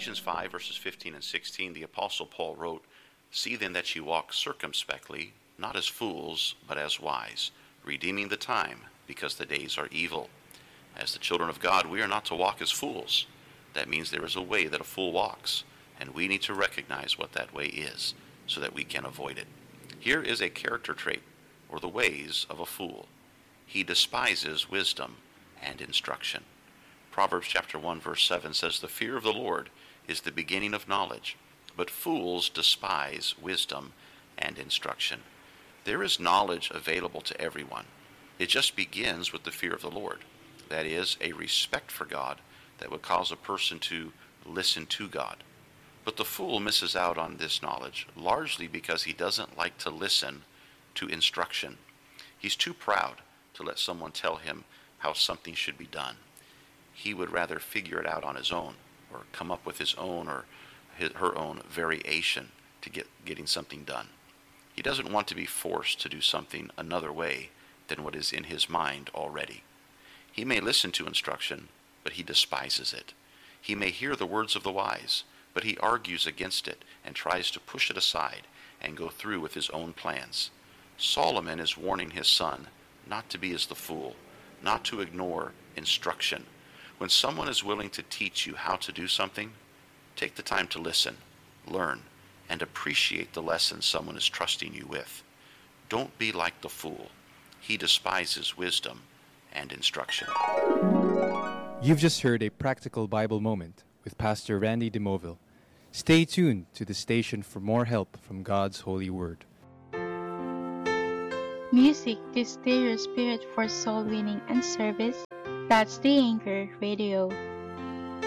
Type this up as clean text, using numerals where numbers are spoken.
Ephesians 5, verses 15 and 16, the Apostle Paul wrote, "See then that ye walk circumspectly, not as fools, but as wise, redeeming the time, because the days are evil." As the children of God, we are not to walk as fools. That means there is a way that a fool walks, and we need to recognize what that way is so that we can avoid it. Here is a character trait, or the ways of a fool. He despises wisdom and instruction. Proverbs chapter 1, verse 7 says, "The fear of the Lord is the beginning of knowledge, but fools despise wisdom and instruction." There is knowledge available to everyone. It just begins with the fear of the Lord. That is, a respect for God that would cause a person to listen to God. But the fool misses out on this knowledge largely because he doesn't like to listen to instruction. He's too proud to let someone tell him how something should be done. He would rather figure it out on his own, or come up with his own or her own variation to getting something done. He doesn't want to be forced to do something another way than what is in his mind already. He may listen to instruction, but he despises it. He may hear the words of the wise, but he argues against it and tries to push it aside and go through with his own plans. Solomon is warning his son not to be as the fool, not to ignore instruction. When someone is willing to teach you how to do something, take the time to listen, learn, and appreciate the lessons someone is trusting you with. Don't be like the fool. He despises wisdom and instruction. You've just heard a practical Bible moment with Pastor Randy DeMoville. Stay tuned to the station for more help from God's holy word. Music to stir your spirit for soul winning and service. That's the Anchor Radio.